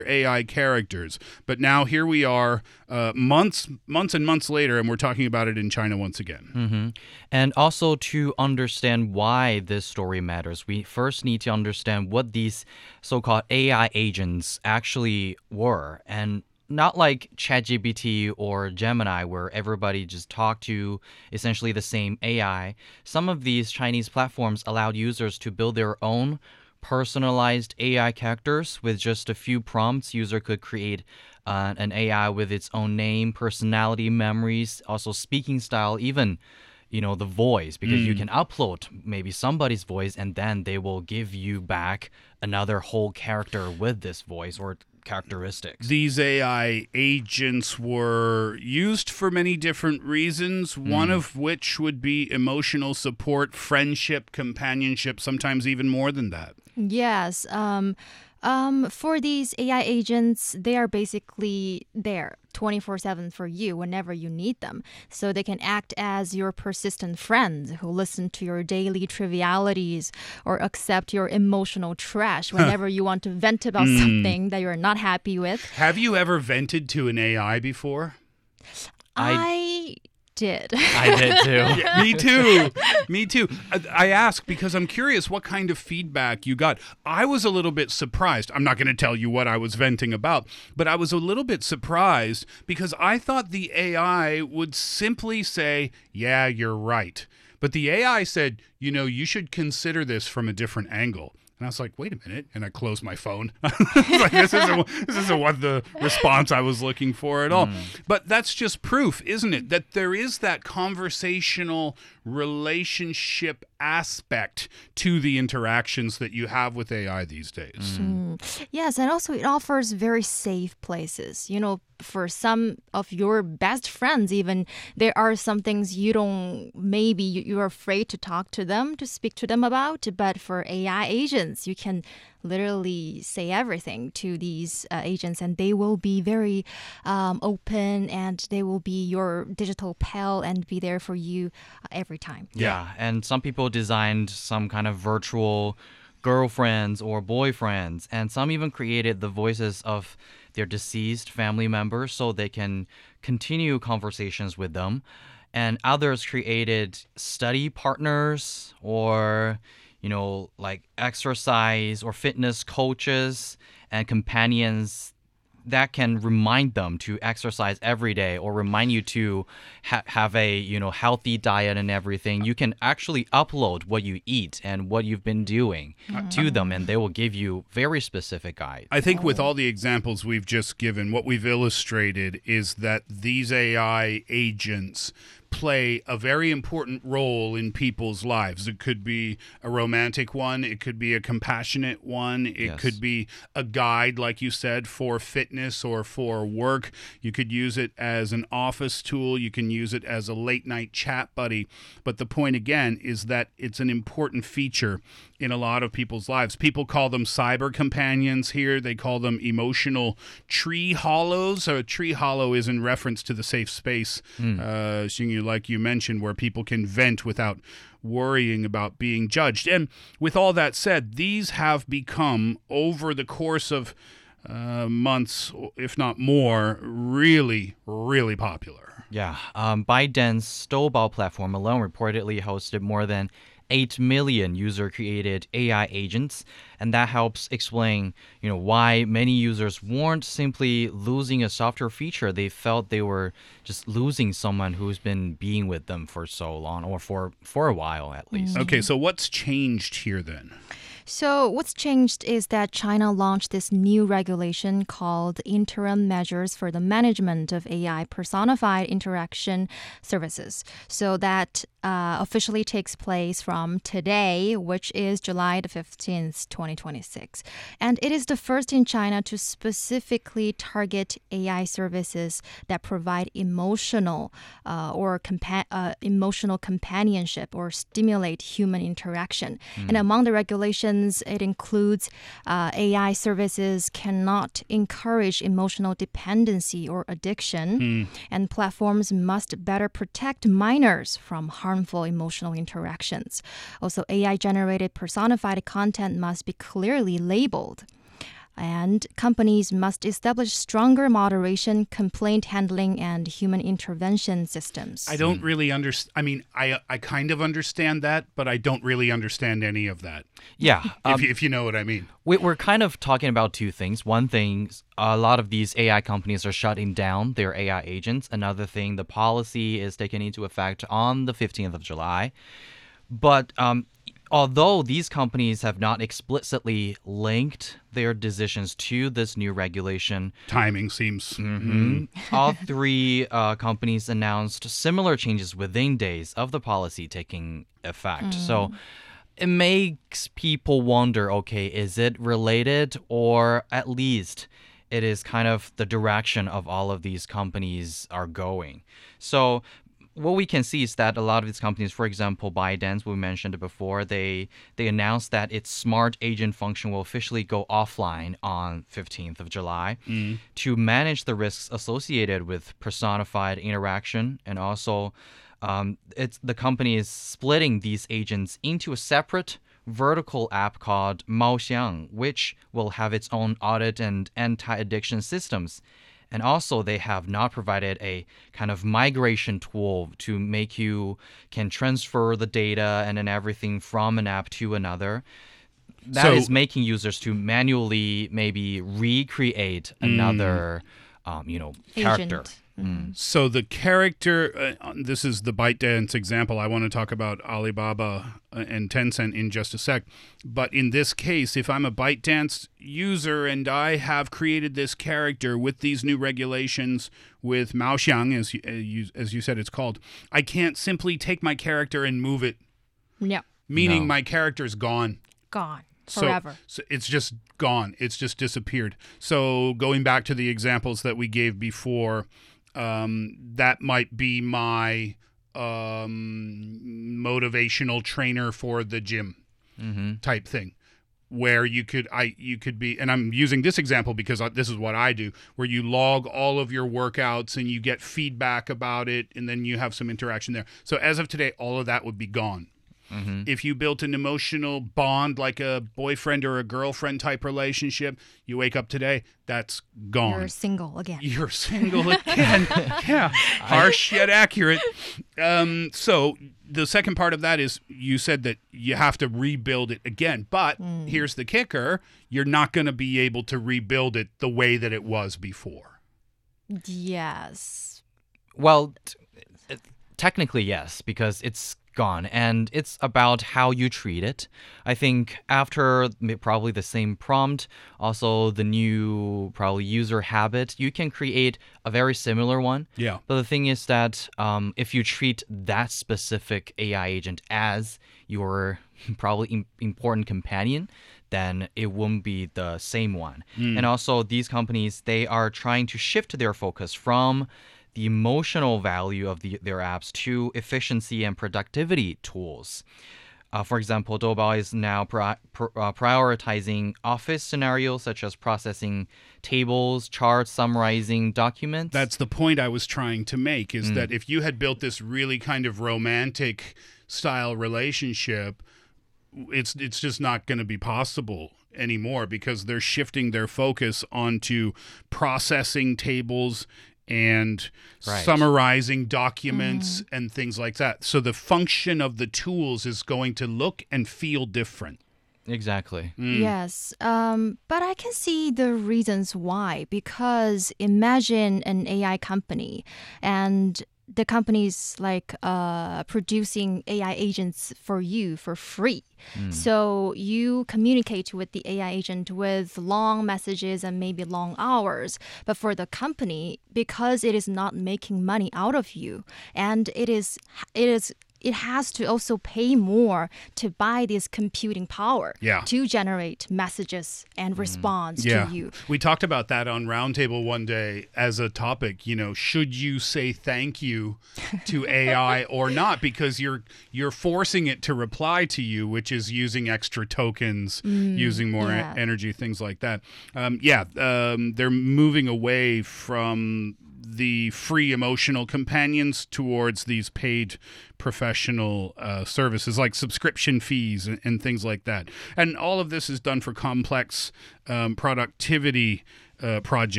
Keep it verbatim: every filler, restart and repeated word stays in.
A I characters. But now here we are uh, months, months and months later, and we're talking about it in China once again. Mm-hmm. And also to understand why this story matters, we first need to understand what these so-called A I agents actually were. And not like ChatGPT or Gemini, where everybody just talked to essentially the same A I. Some of these Chinese platforms allowed users to build their own personalized A I characters. With just a few prompts, user could create uh, an A I with its own name, personality, memories, also speaking style, even you know the voice, because mm. you can upload maybe somebody's voice and then they will give you back another whole character with this voice or characteristics. These A I agents were used for many different reasons, mm. one of which would be emotional support, friendship, companionship, sometimes even more than that. Yes. Um, um, for these A I agents, they are basically there twenty-four seven for you whenever you need them. So they can act as your persistent friends who listen to your daily trivialities or accept your emotional trash whenever you want to vent about mm. something that you're not happy with. Have you ever vented to an A I before? I... I... did. I did too. Yeah, me too. Me too. I, I ask because I'm curious what kind of feedback you got. I was a little bit surprised. I'm not going to tell you what I was venting about, but I was a little bit surprised because I thought the A I would simply say, yeah, you're right. But the A I said, you know, you should consider this from a different angle. And I was like, wait a minute. And I closed my phone. like, this, isn't, this isn't what the response I was looking for at all. Mm. But that's just proof, isn't it? That there is that conversational relationship aspect to the interactions that you have with A I these days. Mm. Yes, and also it offers very safe places. You know, for some of your best friends even, there are some things you don't, maybe you're afraid to talk to them, to speak to them about. But for A I agents, you can literally say everything to these uh, agents, and they will be very um, open, and they will be your digital pal and be there for you uh, every time. Yeah, and some people designed some kind of virtual girlfriends or boyfriends, and some even created the voices of their deceased family members so they can continue conversations with them. And others created study partners or you know, like exercise or fitness coaches and companions that can remind them to exercise every day or remind you to ha- have a, you know, healthy diet and everything. You can actually upload what you eat and what you've been doing mm-hmm. to them, and they will give you very specific guides. I think with all the examples we've just given, what we've illustrated is that these A I agents play a very important role in people's lives. It could be a romantic one. It could be a compassionate one. It yes. could be a guide, like you said, for fitness or for work. You could use it as an office tool. You can use it as a late night chat buddy. But the point, again, is that it's an important feature in a lot of people's lives. People call them cyber companions here. They call them emotional tree hollows. So a tree hollow is in reference to the safe space, mm. uh, Xingyu, like you mentioned, where people can vent without worrying about being judged. And with all that said, these have become, over the course of uh, months, if not more, really, really popular. Yeah. Um, ByteDance Doubao platform alone reportedly hosted more than eight million user-created A I agents, and that helps explain, you know, why many users weren't simply losing a software feature. They felt they were just losing someone who's been being with them for so long, or for, for a while at least. Mm-hmm. Okay, so what's changed here then? So what's changed is that China launched this new regulation called Interim Measures for the Management of A I Personified Interaction Services. So that uh, officially takes place from today, which is July the fifteenth, twenty twenty-six. And it is the first in China to specifically target A I services that provide emotional uh, or compa- uh, emotional companionship or stimulate human interaction. Mm. And among the regulations, it includes uh, A I services cannot encourage emotional dependency or addiction, mm. and platforms must better protect minors from harmful emotional interactions. Also, A I-generated personified content must be clearly labeled. And companies must establish stronger moderation, complaint handling, and human intervention systems. I don't really understand. I mean, I I kind of understand that, but I don't really understand any of that. Yeah. Um, if, if you know what I mean. we, we're kind of talking about two things. One thing, a lot of these A I companies are shutting down their A I agents. Another thing, the policy is taken into effect on the fifteenth of July. But um, although these companies have not explicitly linked their decisions to this new regulation, Timing seems. mhm, all three uh, companies announced similar changes within days of the policy taking effect. So it makes people wonder, okay, is it related, or at least it is kind of the direction of all of these companies are going. So what we can see is that a lot of these companies, for example, ByteDance, we mentioned it before, they they announced that its smart agent function will officially go offline on fifteenth of July to manage the risks associated with personified interaction. And also, um, it's the company is splitting these agents into a separate vertical app called Maoxiang, which will have its own audit and anti-addiction systems. And also, they have not provided a kind of migration tool to make you can transfer the data and then everything from an app to another. That is So- making users to manually maybe recreate another, um, you know, character. Agent. Mm. So the character, uh, this is the ByteDance example. I want to talk about Alibaba uh, and Tencent in just a sec. But in this case, if I'm a ByteDance user and I have created this character with these new regulations with Maoxiang, as you, uh, you, as you said it's called, I can't simply take my character and move it, Yeah, meaning No. my character's gone. gone So- forever. So it's just gone. It's just disappeared. So going back to the examples that we gave before, um, that might be my um, motivational trainer for the gym Mm-hmm. type thing, where you could I you could be, and I'm using this example because I, this is what I do, where you log all of your workouts and you get feedback about it, and then you have some interaction there. So as of today, all of that would be gone. Mm-hmm. If you built an emotional bond like a boyfriend or a girlfriend type relationship, you wake up today, that's gone. You're single again. You're single again. Yeah, harsh yet accurate. Um, so the second part of that is you said that you have to rebuild it again. But here's the kicker. You're not going to be able to rebuild it the way that it was before. Yes. Well, t- uh, technically, yes, because it's gone, and it's about how you treat it. I think after m- probably the same prompt, also the new probably user habit, you can create a very similar one. Yeah. But the thing is that um, if you treat that specific A I agent as your probably im- important companion, then it won't be the same one. And also, these companies, they are trying to shift their focus from the emotional value of the, their apps to efficiency and productivity tools. Uh, for example, Doubao is now pri- pr- uh, prioritizing office scenarios such as processing tables, charts, summarizing documents. That's the point I was trying to make, is that if you had built this really kind of romantic style relationship, it's it's just not going to be possible anymore, because they're shifting their focus onto processing tables and Right. summarizing documents and things like that. So the function of the tools is going to look and feel different. Exactly. Yes, um, but I can see the reasons why. Because imagine an A I company, and the company's like uh, producing A I agents for you for free. So you communicate with the A I agent with long messages and maybe long hours. But for the company, because it is not making money out of you, and it is it is it has to also pay more to buy this computing power Yeah. to generate messages and response to you. We talked about that on Roundtable one day as a topic. You know, should you say thank you to A I or not? Because you're you're forcing it to reply to you, which is using extra tokens, using more e- yeah. energy, things like that. Um, yeah, um, they're moving away from the free emotional companions towards these paid professional uh, services like subscription fees and, and things like that. And all of this is done for complex um, productivity uh, projects.